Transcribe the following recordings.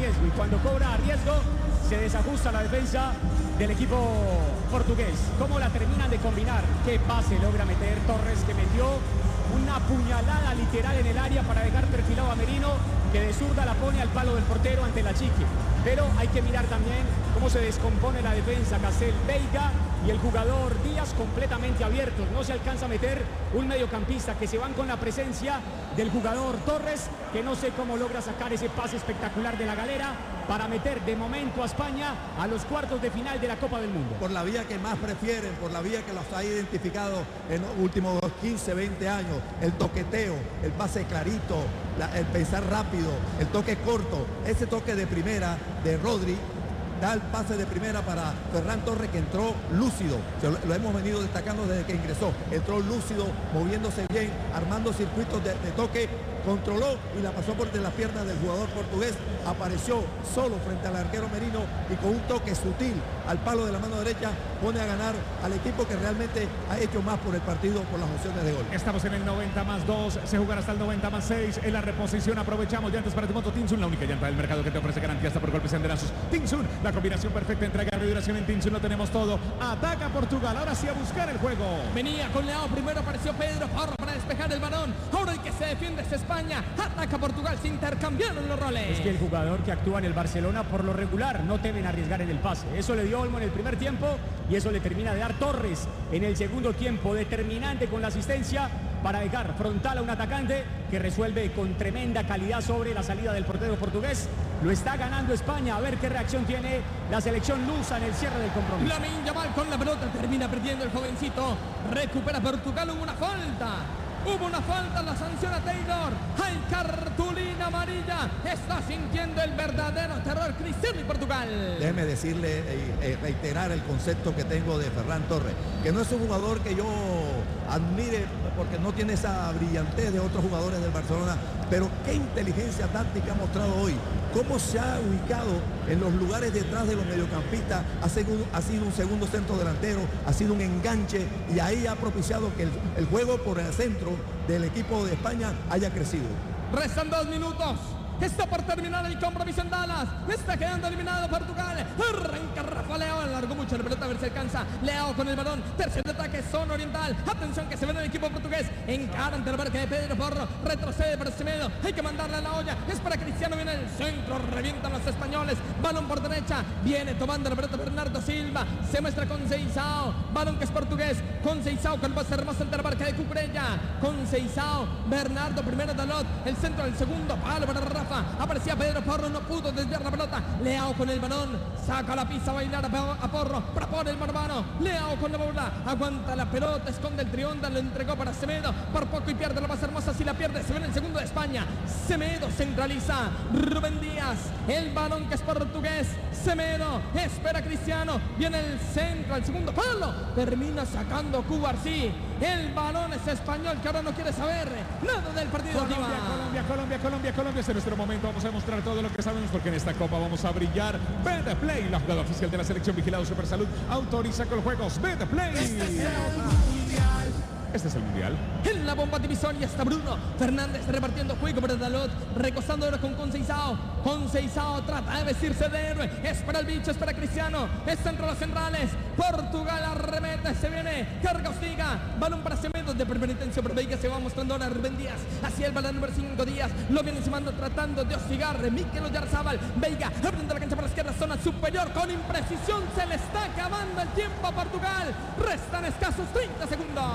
riesgo, y cuando cobra riesgo se desajusta la defensa del equipo portugués. ¿Cómo la terminan de combinar? ¿Qué pase logra meter Torres, que metió una puñalada literal en el área para dejar perfilado a Merino, que de zurda la pone al palo del portero ante la Chique? Pero hay que mirar también cómo se descompone la defensa. Castel, Veiga y el jugador Díaz completamente abiertos. No se alcanza a meter un mediocampista, que se van con la presencia del jugador Torres, que no sé cómo logra sacar ese pase espectacular de la galera para meter de momento a España a los cuartos de final de la Copa del Mundo. Por la vía que más prefieren, por la vía que los ha identificado en los últimos 15, 20 años, el toqueteo, el pase clarito, el pensar rápido, el toque corto, ese toque de primera de Rodri, da el pase de primera para Ferran Torres, que entró lúcido. Lo hemos venido destacando desde que ingresó. Entró lúcido, moviéndose bien, armando circuitos de toque, controló y la pasó por las piernas del jugador portugués. Apareció solo frente al arquero Merino y con un toque sutil al palo de la mano derecha pone a ganar al equipo que realmente ha hecho más por el partido, por las opciones de gol. Estamos en el 90+2, se jugará hasta el 90+6. En la reposición aprovechamos llantas para tu moto Tinsun, la única llanta del mercado que te ofrece garantía hasta por golpes y andenazos. Tinsun, la combinación perfecta entre agarre y duración. En Tinsun lo tenemos todo. Ataca Portugal, ahora sí a buscar el juego. Venía con Leao, primero apareció Pedro Porro para despejar el balón. Ahora el que se defiende es España. Ataca Portugal, se intercambiaron los roles. Es que el jugador que actúa en el Barcelona por lo regular no deben arriesgar en el pase. Eso le dio Olmo en el primer tiempo y eso le termina de dar Torres en el segundo tiempo, determinante con la asistencia para dejar frontal a un atacante que resuelve con tremenda calidad sobre la salida del portero portugués. Lo está ganando España. A ver qué reacción tiene la selección lusa en el cierre del compromiso. Lamine Yamal con la pelota, termina perdiendo el jovencito. Recupera Portugal, hubo una falta. Hubo una falta, la sanciona Taylor. ¡Hay cartulina amarilla! Está sintiendo el verdadero terror Cristiano y Portugal. Déjeme decirle, reiterar el concepto que tengo de Ferran Torres, que no es un jugador que yo admire porque no tiene esa brillantez de otros jugadores del Barcelona, pero qué inteligencia táctica ha mostrado hoy. Cómo se ha ubicado en los lugares detrás de los mediocampistas, ha sido un segundo centro delantero, ha sido un enganche y ahí ha propiciado que el juego por el centro del equipo de España haya crecido. Restan 2 minutos. Está por terminar el compromiso en Dallas. Está quedando eliminado Portugal. Arranca Rafa Leao. Alargó mucho la pelota a ver si alcanza. Leao con el balón. Tercer ataque, zona oriental. Atención que se ve en el equipo portugués. Encara ante el barque de Pedro Porro. Retrocede para Semedo. Hay que mandarle a la olla. Es para Cristiano. Viene el centro. Revientan los españoles. Balón por derecha. Viene tomando la pelota Bernardo Silva. Se muestra con Seisao. Balón que es portugués. Con Seisao. Con el pase hermoso ante el barque de Cucurella. Con Seisao. Bernardo primero Dalot. El centro del segundo palo para Rafa. Aparecía Pedro Porro, no pudo desviar la pelota. Leao con el balón, saca la pista a bailar a Porro, propone el mano. Leao con la bola, aguanta la pelota, esconde el trionda, lo entregó para Semedo. Por poco y pierde la más hermosa. Si la pierde, se ve en el segundo de España. Semedo centraliza, Rubén Díaz, el balón que es portugués. Semedo, espera Cristiano, viene el centro, el segundo palo, termina sacando Cubarsí. El balón es español, que ahora no quiere saber nada del partido. Colombia, este es nuestro momento. Vamos a demostrar todo lo que sabemos, porque en esta copa vamos a brillar. Betplay, la jugada oficial de la selección, vigilado Supersalud, autoriza con los juegos. Betplay. Este es el mundial. En la bomba divisoria está Bruno Fernández repartiendo juego para Dalot, recostando ahora con Conceição. Conceição trata de vestirse de héroe. Es para el bicho, es para Cristiano. Está entre los centrales. Portugal arremete, se viene, carga, hostiga. Balón para Semedo, de primera intención, pero Veiga se va mostrando ahora Rubén Díaz. Hacia el balón número 5 Díaz. Lo viene encimando tratando de hostigar. Mikel Oyarzabal. Veiga abriendo la cancha para la izquierda, zona superior con imprecisión. Se le está acabando el tiempo a Portugal. Restan escasos 30 segundos.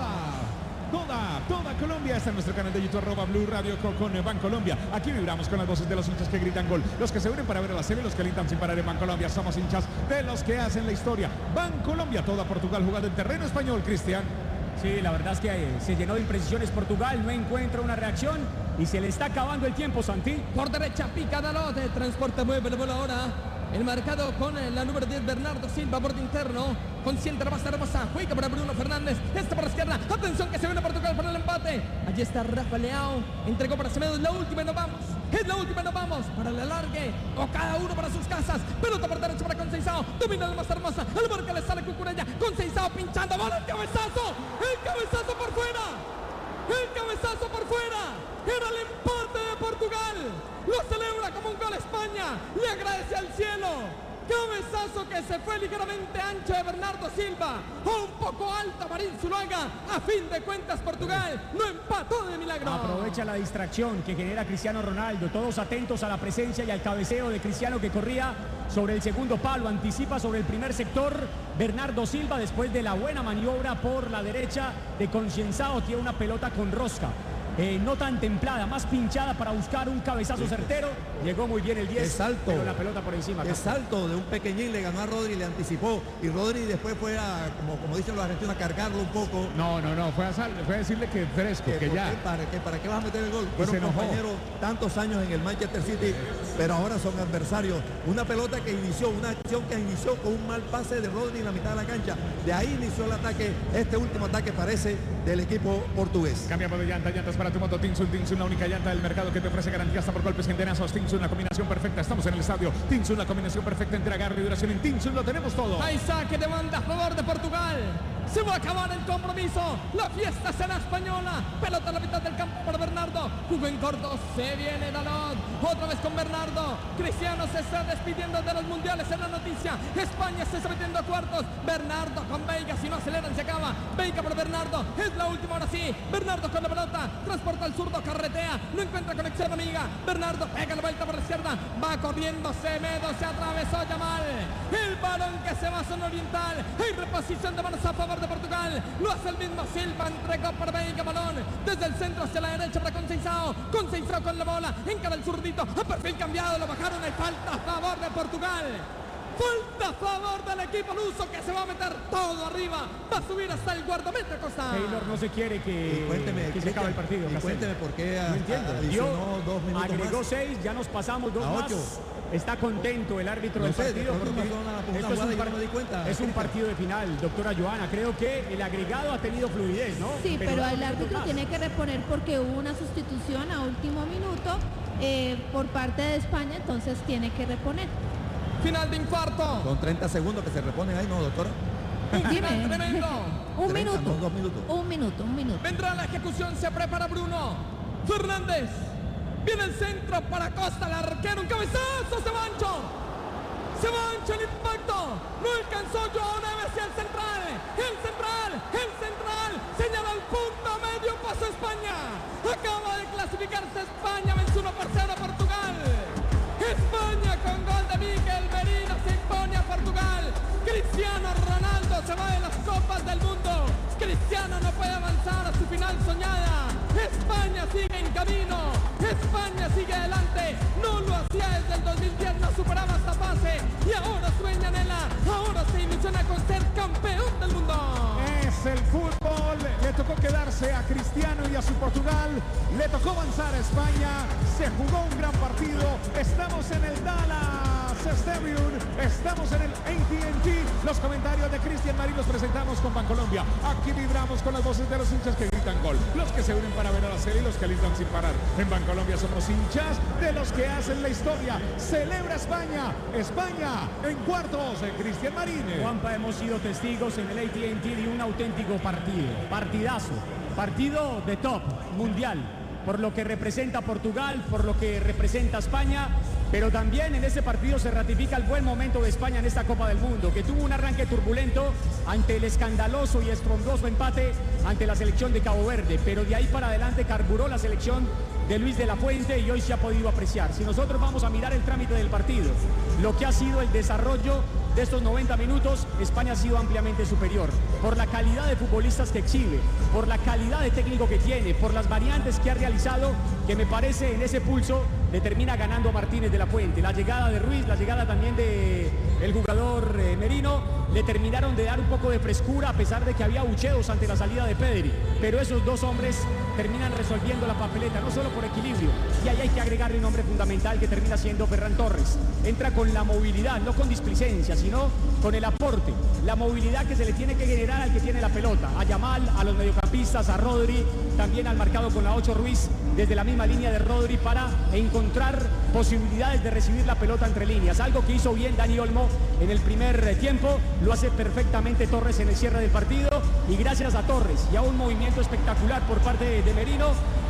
Toda Colombia está en nuestro canal de YouTube, @Blue Radio con Bancolombia. Aquí vibramos con las voces de los hinchas que gritan gol, los que se unen para ver a la serie, los que alientan sin parar en Bancolombia. Somos hinchas de los que hacen la historia. Bancolombia, toda Portugal jugando en terreno español, Cristian. Sí, la verdad es que se llenó de imprecisiones Portugal, no encuentra una reacción y se le está acabando el tiempo, Santi. Por derecha pica Dalot, transporta, mueve el bola ahora. El marcado con la número 10 Bernardo Silva, borde interno. Consiente la base hermosa, juega para Bruno Fernández. Esta por la izquierda, atención que se viene Portugal para el empate. Allí está Rafa Leao, entregó para Semedo, es la última y nos vamos. Es la última y nos vamos para el alargue, o cada uno para sus casas. Pelota por derecha para Conceição, domina la más hermosa. Al marca le sale Cucurella, Conceição pinchando, bola, el cabezazo por fuera. El cabezazo por fuera. Era el empate de Portugal. Portugal. Lo celebra como un gol España. Le agradece al cielo. Cabezazo que se fue ligeramente ancho de Bernardo Silva, un poco alto Marín Zuluaga. A fin de cuentas Portugal no empató de milagro. Aprovecha la distracción que genera Cristiano Ronaldo, todos atentos a la presencia y al cabeceo de Cristiano, que corría sobre el segundo palo, anticipa sobre el primer sector Bernardo Silva después de la buena maniobra por la derecha de Concienzao. Tiene una pelota con rosca, no tan templada, más pinchada para buscar un cabezazo certero. Llegó muy bien el 10, salto, pero la pelota por encima. El salto de un pequeñín le ganó a Rodri, le anticipó, y Rodri después fue a, como dicen los argentinos, a cargarlo un poco. No, fue a decirle que fresco, que ya. ¿Para qué vas a meter el gol? Fueron compañeros tantos años en el Manchester City, pero ahora son adversarios. Una pelota que inició, una acción que inició con un mal pase de Rodri en la mitad de la cancha. De ahí inició el ataque, este último ataque parece del equipo portugués. Cambiamos de llantas para tu moto Tinsun, la única llanta del mercado que te ofrece garantía hasta por golpes y entenazos. Tinsun, la combinación perfecta, estamos en el estadio. Tinsun, la combinación perfecta entre agarre y duración. En Tinsun lo tenemos todo. Hay saque de banda a favor de Portugal. Se va a acabar el compromiso. La fiesta será española. Pelota a la mitad del campo para Bernardo. Jugó en corto. Se viene Dalot. Otra vez con Bernardo. Cristiano se está despidiendo de los mundiales en la noticia. España se está metiendo a cuartos. Bernardo con Veiga. Si no aceleran se acaba. Veiga por Bernardo. Es la última ahora sí. Bernardo con la pelota. Transporta al zurdo. Carretea. No encuentra conexión amiga. Bernardo pega la vuelta por la izquierda. Va corriendo. Semedo. Se atravesó Yamal. El balón que se va a zona oriental. Hay reposición de manos a favor de Portugal. Lo hace el mismo Silva. Entregó por Veiga balón desde el centro hacia la derecha para Concienzao. Concienzao con la bola. Encara el zurdito. A perfil cambiado. Lo bajaron. Hay falta a favor de Portugal. Falta a favor del equipo luso, que se va a meter todo arriba. Va a subir hasta el guardameta Costa. Taylor no se quiere que se acabe el partido. Y cuénteme por qué adicionó 2 minutos agregó más. 6, ya nos pasamos 2 más. 8. Está contento el árbitro del partido. Es un partido de final, doctora Joana. Creo que el agregado ha tenido fluidez, ¿no? Sí, pero el árbitro tiene que reponer porque hubo una sustitución a último minuto por parte de España, entonces tiene que reponer. Final de infarto. Con 30 segundos que se reponen ahí, ¿no, doctora? Final tremendo. Un minuto. No, 2 minutos. Un minuto. Vendrá la ejecución, se prepara Bruno Fernández. Viene el centro para Costa, el arquero, un cabezazo, se va ancho el impacto. No alcanzó Joao Neves y el central. Señala el punto medio, pasó España. Acaba de clasificarse España, vence 1-0 a Portugal. España con gol de Miguel Merino se impone a Portugal. Cristiano Ronaldo se va de las copas del mundo. Cristiano no puede avanzar a su final soñada. España sigue en camino. España sigue adelante. No lo hacía desde el 2010, no superaba esta fase. Y ahora sueña Nela. Ahora se ilusiona con ser campeón del mundo. Es el fútbol. Le tocó quedarse a Cristiano y a su Portugal. Le tocó avanzar a España. Se jugó un gran partido. Estamos en el Dallas Stadium. Estamos en el AT&T. Los comentarios de Cristian Marín los presentamos con Bancolombia. Aquí vibramos con las voces de los hinchas que gritan gol. Los que se unen para ver a la serie y los que gritan sin parar. En Bancolombia somos hinchas de los que hacen la historia. Celebra España. España en cuartos. Cristian Marín. Juanpa, hemos sido testigos en el AT&T de un auténtico partido. Partidazo. Partido de top mundial. Por lo que representa Portugal, por lo que representa España, pero también en ese partido se ratifica el buen momento de España en esta Copa del Mundo, que tuvo un arranque turbulento ante el escandaloso y estrondoso empate ante la selección de Cabo Verde, pero de ahí para adelante carburó la selección de Luis de la Fuente y hoy se ha podido apreciar. Si nosotros vamos a mirar el trámite del partido, lo que ha sido el desarrollo de estos 90 minutos, España ha sido ampliamente superior, por la calidad de futbolistas que exhibe, por la calidad de técnico que tiene, por las variantes que ha realizado, que me parece en ese pulso le termina ganando a Martínez de la Fuente. La llegada de Ruiz, la llegada también de el jugador Merino, le terminaron de dar un poco de frescura a pesar de que había bucheos ante la salida de Pedri, pero esos dos hombres terminan resolviendo la papeleta, no solo por equilibrio, y ahí hay que agregarle un hombre fundamental que termina siendo Ferran Torres. Entra con la movilidad, no con displicencia, sino con el aporte, la movilidad que se le tiene que generar al que tiene la pelota, a Yamal, a los mediocampistas, a Rodri, también al marcado con la 8 Ruiz, desde la misma línea de Rodri para encontrar posibilidades de recibir la pelota entre líneas, algo que hizo bien Dani Olmo en el primer tiempo, lo hace perfectamente Torres en el cierre del partido, y gracias a Torres y a un movimiento espectacular por parte de Merino,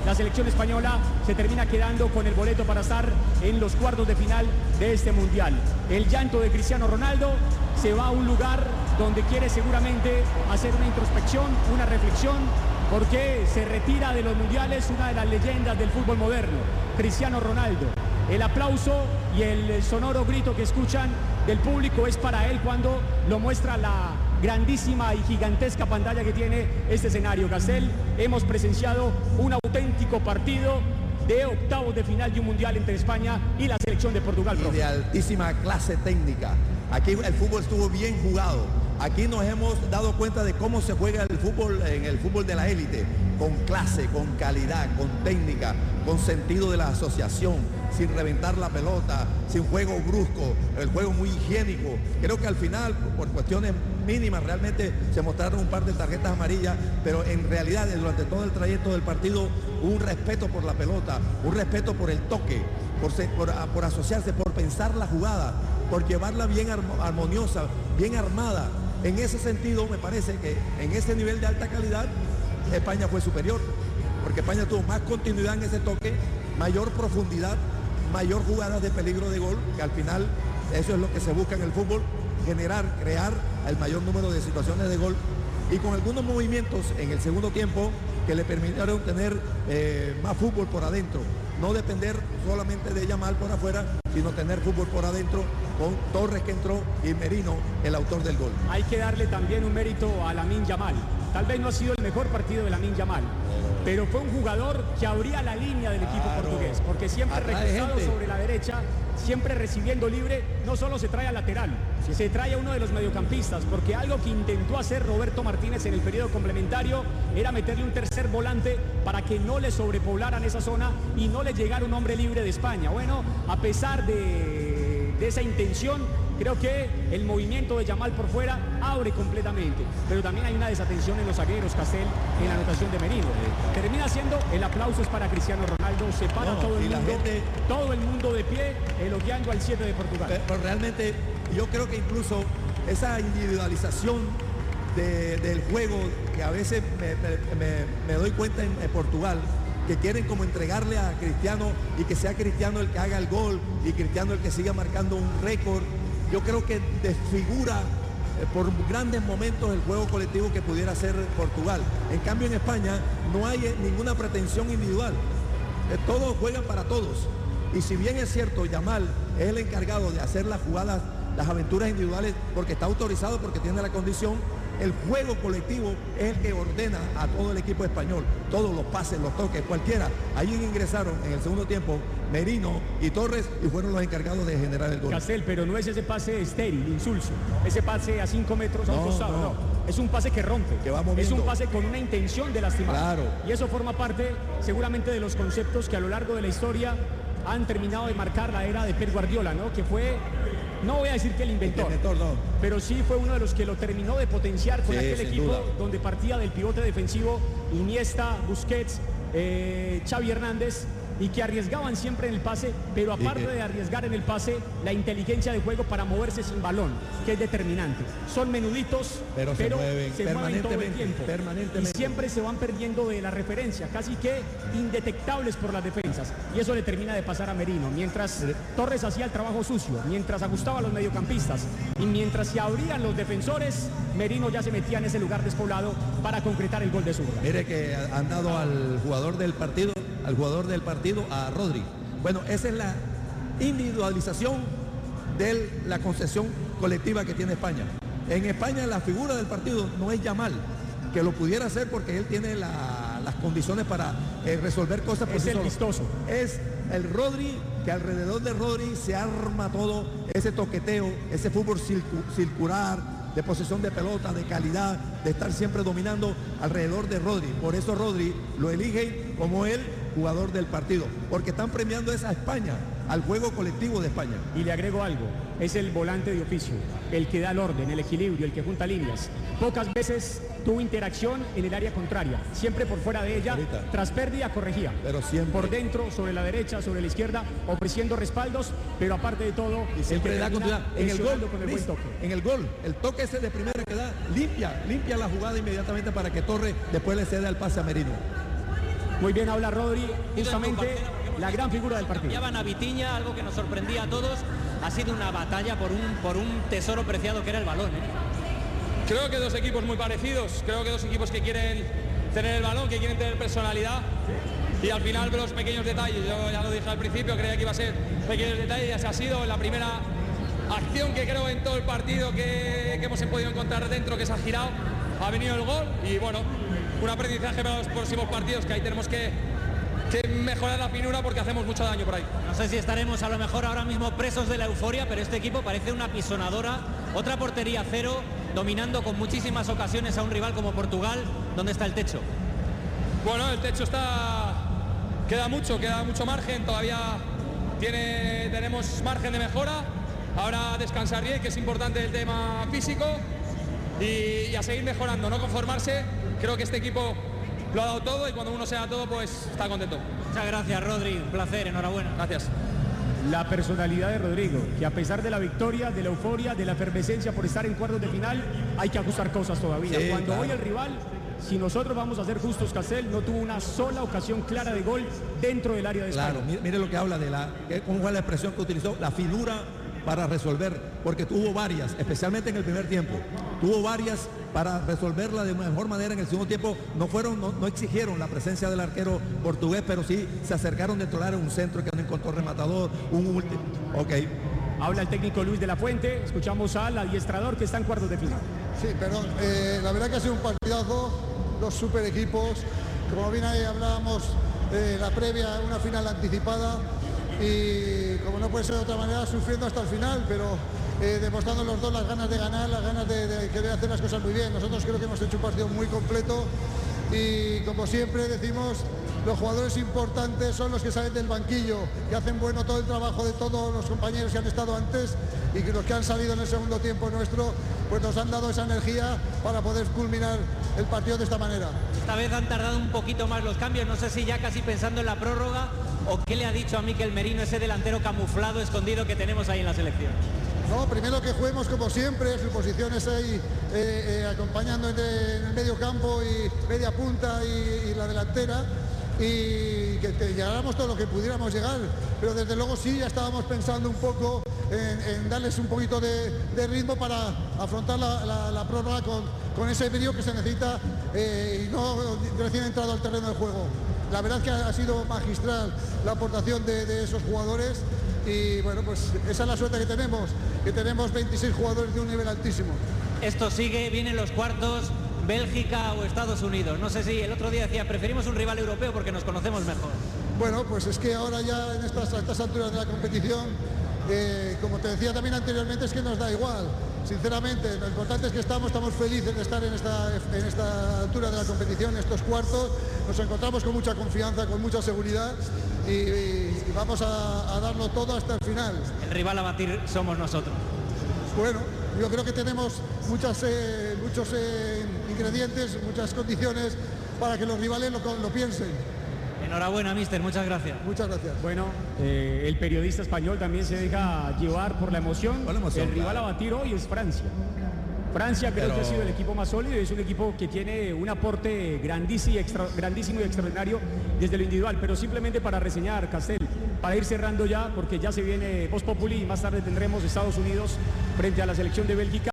la selección española se termina quedando con el boleto para estar en los cuartos de final de este mundial. El llanto de Cristiano Ronaldo se va a un lugar donde quiere seguramente hacer una introspección, una reflexión, porque se retira de los mundiales una de las leyendas del fútbol moderno, Cristiano Ronaldo. El aplauso y el sonoro grito que escuchan del público es para él cuando lo muestra la grandísima y gigantesca pantalla que tiene este escenario. Castel, hemos presenciado un auténtico partido de octavos de final de un mundial entre España y la selección de Portugal. Y de altísima clase técnica. Aquí el fútbol estuvo bien jugado. Aquí nos hemos dado cuenta de cómo se juega el fútbol en el fútbol de la élite, con clase, con calidad, con técnica, con sentido de la asociación, sin reventar la pelota, sin juego brusco, el juego muy higiénico. Creo que al final, por cuestiones mínimas, realmente se mostraron un par de tarjetas amarillas, pero en realidad durante todo el trayecto del partido hubo un respeto por la pelota, un respeto por el toque, por asociarse, por pensar la jugada, por llevarla bien armoniosa, bien armada. En ese sentido, me parece que en ese nivel de alta calidad, España fue superior, porque España tuvo más continuidad en ese toque, mayor profundidad, mayor jugadas de peligro de gol, que al final eso es lo que se busca en el fútbol, crear el mayor número de situaciones de gol, y con algunos movimientos en el segundo tiempo que le permitieron tener más fútbol por adentro, no depender solamente de Yamal por afuera, sino tener fútbol por adentro, con Torres que entró y Merino, el autor del gol. Hay que darle también un mérito a Lamine Yamal. Tal vez no ha sido el mejor partido de Lamine Yamal, pero fue un jugador que abría la línea del equipo portugués, porque siempre recostado sobre la derecha, siempre recibiendo libre, no solo se trae al lateral, se trae a uno de los mediocampistas, porque algo que intentó hacer Roberto Martínez en el periodo complementario era meterle un tercer volante para que no le sobrepoblaran esa zona y no le llegara un hombre libre de España. Bueno, a pesar de esa intención, creo que el movimiento de Yamal por fuera abre completamente, pero también hay una desatención en los zagueros, Castel, en la anotación de Merino. Termina siendo, el aplauso es para Cristiano Ronaldo, se para todo el mundo de pie, elogiando al 7 de Portugal. Pero realmente yo creo que incluso esa individualización del juego, que a veces me doy cuenta en Portugal, que quieren como entregarle a Cristiano y que sea Cristiano el que haga el gol y Cristiano el que siga marcando un récord, yo creo que desfigura por grandes momentos el juego colectivo que pudiera hacer Portugal. En cambio en España no hay ninguna pretensión individual, todos juegan para todos, y si bien es cierto Yamal es el encargado de hacer las jugadas, las aventuras individuales, porque está autorizado, porque tiene la condición, el juego colectivo es el que ordena a todo el equipo español, todos los pases, los toques, cualquiera. Ahí ingresaron en el segundo tiempo Merino y Torres y fueron los encargados de generar el gol. Castel, pero no es ese pase estéril, insulso, ese pase a 5 metros a un costado, no. Es un pase que rompe, que va moviendo. Es un pase con una intención de lastimar. Claro. Y eso forma parte seguramente de los conceptos que a lo largo de la historia han terminado de marcar la era de Pep Guardiola, ¿no? Que fue, no voy a decir que el inventor, pero sí fue uno de los que lo terminó de potenciar con aquel equipo duda, donde partía del pivote defensivo Iniesta, Busquets, Xavi Hernández, y que arriesgaban siempre en el pase, pero aparte de arriesgar en el pase, la inteligencia de juego para moverse sin balón, que es determinante. Son menuditos, pero se mueven todo el tiempo. Y siempre se van perdiendo de la referencia, casi que indetectables por las defensas. Y eso le termina de pasar a Merino. Mientras Torres hacía el trabajo sucio, mientras ajustaba a los mediocampistas y mientras se abrían los defensores, Merino ya se metía en ese lugar despoblado para concretar el gol de zurda. Mire que han dado al jugador del partido, a Rodri. Bueno, esa es la individualización de la concesión colectiva que tiene España. En España la figura del partido no es Yamal, que lo pudiera hacer porque él tiene las condiciones para resolver cosas por sí solo. Vistoso. Es el Rodri, que alrededor de Rodri se arma todo ese toqueteo, ese fútbol circular, de posesión de pelota, de calidad, de estar siempre dominando alrededor de Rodri. Por eso Rodri lo eligen como el jugador del partido, porque están premiando esa España, al juego colectivo de España. Y le agrego algo, es el volante de oficio, el que da el orden, el equilibrio, el que junta líneas. Pocas veces tuvo interacción en el área contraria, siempre por fuera de ella, tras pérdida corregía, pero siempre por dentro, sobre la derecha, sobre la izquierda, ofreciendo respaldos, pero aparte de todo, y siempre da continuidad. En el gol, con el buen toque. En el gol, el toque ese de primera que da, limpia la jugada inmediatamente para que Torres después le ceda el pase a Merino. Muy bien habla Rodri, justamente la gran figura del partido. Cambiaban a Vitinha, algo que nos sorprendía a todos. Ha sido una batalla por un tesoro preciado que era el balón, ¿eh? Creo que dos equipos muy parecidos, creo que dos equipos que quieren tener el balón, que quieren tener personalidad y al final los pequeños detalles. Yo ya lo dije al principio, creía que iba a ser pequeños detalles y así ha sido. La primera acción que creo en todo el partido que hemos podido encontrar dentro, que se ha girado, ha venido el gol y bueno, un aprendizaje para los próximos partidos, que ahí tenemos que mejorar la finura porque hacemos mucho daño por ahí. No sé si estaremos a lo mejor ahora mismo presos de la euforia, pero este equipo parece una pisonadora, otra portería cero, dominando con muchísimas ocasiones a un rival como Portugal. ¿Dónde está el techo? Bueno, el techo queda mucho margen, todavía tenemos margen de mejora. Ahora descansar bien, que es importante el tema físico, y a seguir mejorando, no conformarse. Creo que este equipo lo ha dado todo y cuando uno se da todo, pues está contento. Muchas gracias, Rodri, un placer, enhorabuena. Gracias. La personalidad de Rodrigo, que a pesar de la victoria, de la euforia, de la efervescencia por estar en cuartos de final, hay que ajustar cosas todavía. Sí, Cuando claro. hoy el rival, si nosotros vamos a ser justos, Castel no tuvo una sola ocasión clara de gol dentro del área de España. Claro, mire lo que habla de cómo fue la expresión que utilizó, la finura para resolver, porque tuvo varias, especialmente en el primer tiempo, tuvo varias para resolverla de mejor manera en el segundo tiempo. No exigieron la presencia del arquero portugués, pero sí se acercaron dentro del área, un centro que no encontró rematador, un último. Ok. Habla el técnico Luis de la Fuente, escuchamos al adiestrador que está en cuartos de final. Sí, perdón. La verdad que ha sido un partidazo, dos super equipos. Como bien ahí hablábamos, la previa, una final anticipada y como no puede ser de otra manera, sufriendo hasta el final, pero demostrando los dos las ganas de ganar, las ganas de querer hacer las cosas muy bien. Nosotros creo que hemos hecho un partido muy completo y como siempre decimos, los jugadores importantes son los que salen del banquillo, que hacen bueno todo el trabajo de todos los compañeros que han estado antes y que los que han salido en el segundo tiempo nuestro, pues nos han dado esa energía para poder culminar el partido de esta manera. Esta vez han tardado un poquito más los cambios, no sé si ya casi pensando en la prórroga o qué le ha dicho a Mikel Merino, ese delantero camuflado, escondido que tenemos ahí en la selección. No, primero que juguemos como siempre, su posición es ahí acompañando en el medio campo y media punta y la delantera, y que llegáramos todo lo que pudiéramos llegar, pero desde luego sí ya estábamos pensando un poco en darles un poquito de ritmo para afrontar la prórroga con ese brío que se necesita y no recién entrado al terreno de juego. La verdad que ha sido magistral la aportación de esos jugadores y bueno, pues esa es la suerte que tenemos 26 jugadores de un nivel altísimo. Esto sigue, vienen los cuartos, Bélgica o Estados Unidos. No sé si el otro día decía, preferimos un rival europeo porque nos conocemos mejor. Bueno, pues es que ahora ya en estas alturas de la competición, como te decía también anteriormente, es que nos da igual. Sinceramente, lo importante es que estamos felices de estar en esta altura de la competición, en estos cuartos. Nos encontramos con mucha confianza, con mucha seguridad y vamos a darlo todo hasta el final. El rival a batir somos nosotros. Bueno, yo creo que tenemos muchos ingredientes, muchas condiciones para que los rivales lo piensen. Enhorabuena, mister, muchas gracias. Muchas gracias. Bueno, el periodista español también se deja llevar por la emoción. El rival a batir hoy es Francia. Francia creo que ha sido el equipo más sólido y es un equipo que tiene un aporte grandísimo y extraordinario desde lo individual. Pero simplemente para reseñar, Castel, para ir cerrando ya, porque ya se viene Voz Populi y más tarde tendremos Estados Unidos frente a la selección de Bélgica,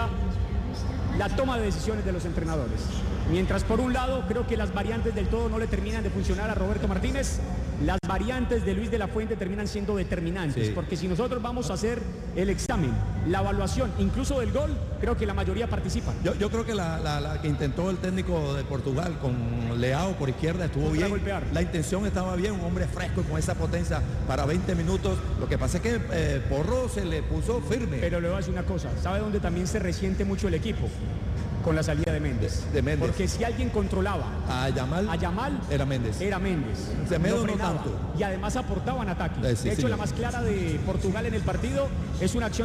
la toma de decisiones de los entrenadores. Mientras por un lado creo que las variantes del todo no le terminan de funcionar a Roberto Martínez, las variantes de Luis de la Fuente terminan siendo determinantes, sí. Porque si nosotros vamos a hacer el examen, la evaluación, incluso del gol, creo que la mayoría participan. Yo creo que la que intentó el técnico de Portugal con Leao por izquierda estuvo bien. Golpear. La intención estaba bien, un hombre fresco y con esa potencia para 20 minutos. Lo que pasa es que Porro se le puso firme. Pero le voy a decir una cosa, ¿sabe dónde también se resiente mucho el equipo? Con la salida de Méndez. Porque si alguien controlaba a Yamal era Méndez. Semedo no tanto. Y además aportaban ataque. Sí, de hecho, señor. la más clara de Portugal en el partido es una acción de Méndez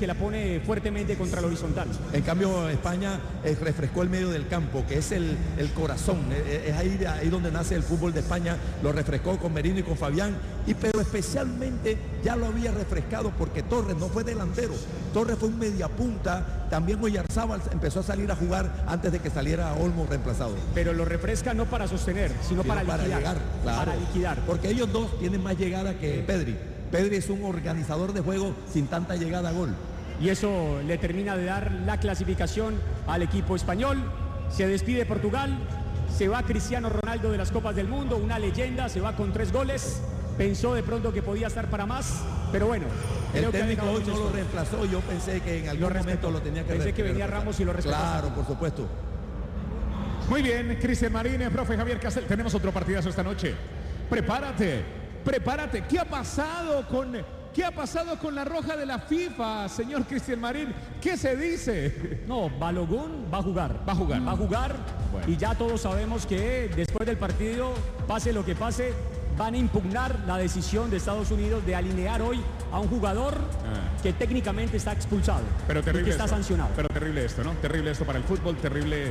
que la pone fuertemente contra el horizontal. En cambio, España refrescó el medio del campo, que es el corazón. Es ahí donde nace el fútbol de España. Lo refrescó con Merino y con Fabián. Pero especialmente ya lo había refrescado porque Torres no fue delantero. Torres fue un mediapunta. También Oyarzábal empezó a salir a jugar antes de que saliera Olmo reemplazado. Pero lo refresca no para sostener, sino para liquidar. Llegar, claro. Para liquidar. Porque ellos dos tienen más llegada que Pedri. Pedri es un organizador de juego sin tanta llegada a gol. Y eso le termina de dar la clasificación al equipo español. Se despide Portugal, se va Cristiano Ronaldo de las Copas del Mundo, una leyenda, se va con 3 goles. Pensó de pronto que podía estar para más, pero bueno. El técnico hoy no lo reemplazó, yo pensé que en algún momento lo tenía que Pensé que venía Ramos y lo respetó. Claro, por supuesto. Muy bien, Cristian Marín, profe Javier Castel, tenemos otro partidazo esta noche. Prepárate. ¿Qué ha pasado con la roja de la FIFA, señor Cristian Marín? ¿Qué se dice? No, Balogun va a jugar. Va a jugar. Bueno. Y ya todos sabemos que después del partido, pase lo que pase, van a impugnar la decisión de Estados Unidos de alinear hoy a un jugador que técnicamente está expulsado. Pero terrible y que está sancionado. Pero terrible esto, ¿no? Terrible esto para el fútbol, terrible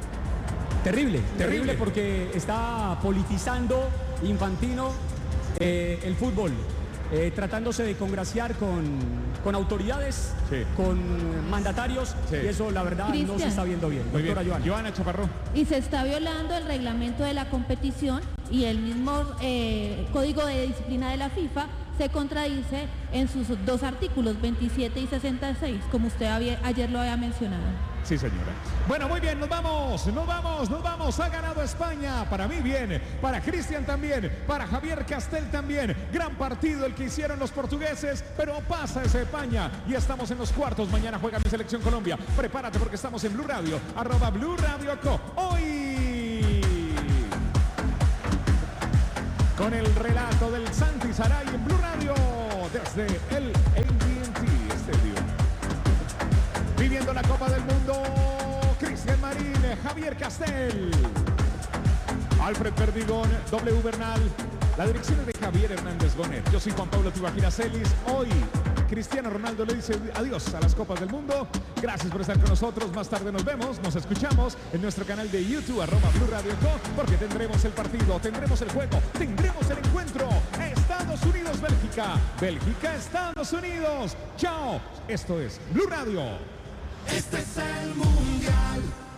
porque está politizando Infantino el fútbol, tratándose de congraciar con autoridades, sí, con mandatarios, sí, y eso la verdad no se está viendo bien. Doctora Joana Chaparro. Y se está violando el reglamento de la competición y el mismo código de disciplina de la FIFA se contradice en sus 2 artículos, 27 y 66, como usted ayer lo había mencionado. Sí, señora. Bueno, muy bien, nos vamos. Ha ganado España. Para mí bien, para Cristian también, para Javier Castel también. Gran partido el que hicieron los portugueses, pero pasa esa España y estamos en los cuartos. Mañana juega mi selección Colombia. Prepárate porque estamos en Blue Radio, @BlueRadioCo. Hoy con el relato del Santi Saray en Blue Radio desde el AT&T Stadium. Viviendo la Copa del Mundo, Cristian Marín, Javier Castel, Alfred Perdigón, W Bernal, la dirección es de Javier Hernández Gonet. Yo soy Juan Pablo Tibaquira Celis. Hoy Cristiano Ronaldo le dice adiós a las Copas del Mundo. Gracias por estar con nosotros. Más tarde nos vemos, nos escuchamos en nuestro canal de YouTube, @BlueRadioCo, porque tendremos el partido, tendremos el juego, tendremos el encuentro. Estados Unidos, Bélgica. Bélgica, Estados Unidos. Chao. Esto es Blue Radio. Este es el Mundial.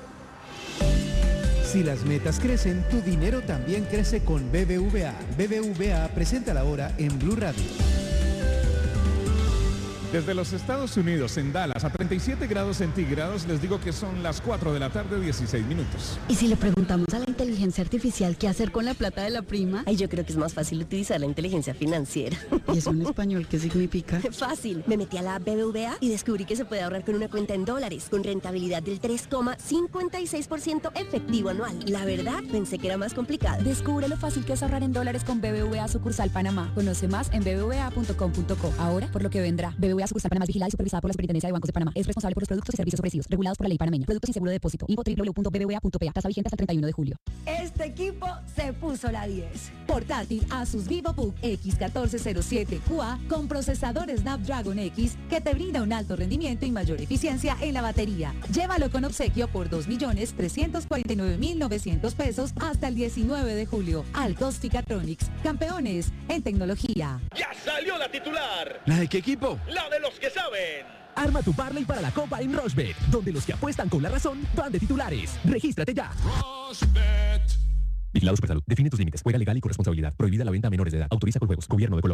Si las metas crecen, tu dinero también crece con BBVA. BBVA presenta la hora en Blue Radio. Desde los Estados Unidos, en Dallas, a 37 grados centígrados, les digo que son las 4 de la tarde, 16 minutos. ¿Y si le preguntamos a la inteligencia artificial qué hacer con la plata de la prima? Ay, yo creo que es más fácil utilizar la inteligencia financiera. ¿Y eso en español qué significa? Fácil. Me metí a la app BBVA y descubrí que se puede ahorrar con una cuenta en dólares, con rentabilidad del 3,56% efectivo anual. La verdad, pensé que era más complicado. Descubre lo fácil que es ahorrar en dólares con BBVA sucursal Panamá. Conoce más en bbva.com.co. Ahora, por lo que vendrá. BBVA sucursal Panamá es vigilada y supervisada por la Superintendencia de Bancos de Panamá. Es responsable por los productos y servicios ofrecidos, regulados por la ley panameña. Productos sin seguro de depósito. Info www.bbva.pa. Tasa vigente hasta el 31 de julio. Este equipo se puso la 10. Portátil Asus VivoBook X1407QA con procesador Snapdragon X que te brinda un alto rendimiento y mayor eficiencia en la batería. Llévalo con obsequio por 2.349.900 pesos hasta el 19 de julio. Altos Ficatronics, campeones en tecnología. ¡Ya salió la titular! ¿La de qué equipo? ¡La de los que saben! Arma tu parlay para la Copa en Rushbet, donde los que apuestan con la razón van de titulares. ¡Regístrate ya! Rushbet. Vigilado Supersalud. Define tus límites. Juega legal y con responsabilidad. Prohibida la venta a menores de edad. Autoriza con juegos. Gobierno de Colombia.